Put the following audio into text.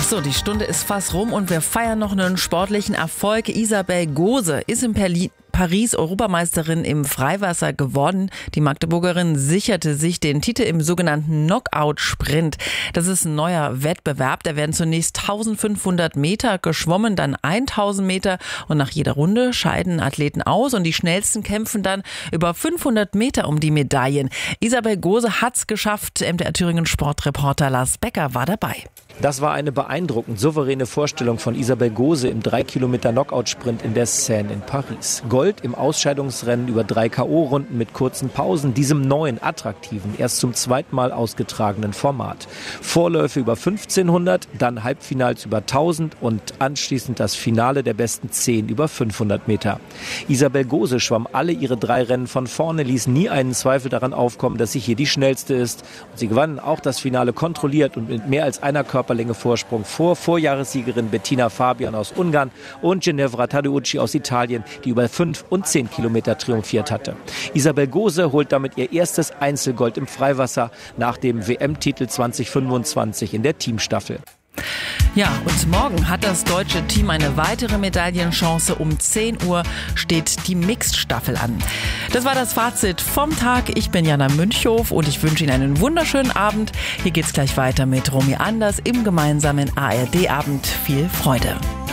So, die Stunde ist fast rum und wir feiern noch einen sportlichen Erfolg. Isabel Gose ist in Paris Europameisterin im Freiwasser geworden. Die Magdeburgerin sicherte sich den Titel im sogenannten Knockout-Sprint. Das ist ein neuer Wettbewerb. Da werden zunächst 1500 Meter geschwommen, dann 1000 Meter und nach jeder Runde scheiden Athleten aus und die schnellsten kämpfen dann über 500 Meter um die Medaillen. Isabel Gose hat's geschafft. MDR Thüringen Sportreporter Lars Becker war dabei. Das war eine beeindruckend souveräne Vorstellung von Isabel Gose im 3 Kilometer Knockout-Sprint in der Seine in Paris. Gold im Ausscheidungsrennen über 3 K.O.-Runden mit kurzen Pausen, diesem neuen, attraktiven, erst zum zweiten Mal ausgetragenen Format. Vorläufe über 1500, dann Halbfinals über 1000 und anschließend das Finale der besten 10 über 500 Meter. Isabel Gose schwamm alle ihre 3 Rennen von vorne, ließ nie einen Zweifel daran aufkommen, dass sie hier die schnellste ist. Und sie gewann auch das Finale kontrolliert und mit mehr als einer Körperlänge Vorsprung vor Vorjahressiegerin Bettina Fabian aus Ungarn und Ginevra Tadeucci aus Italien, die über 5 und 10 Kilometer triumphiert hatte. Isabel Gose holt damit ihr erstes Einzelgold im Freiwasser nach dem WM-Titel 2025 in der Teamstaffel. Ja, und morgen hat das deutsche Team eine weitere Medaillenchance. Um 10 Uhr steht die Mixed-Staffel an. Das war das Fazit vom Tag. Ich bin Jana Münchhof und ich wünsche Ihnen einen wunderschönen Abend. Hier geht's gleich weiter mit Romy Anders im gemeinsamen ARD-Abend. Viel Freude.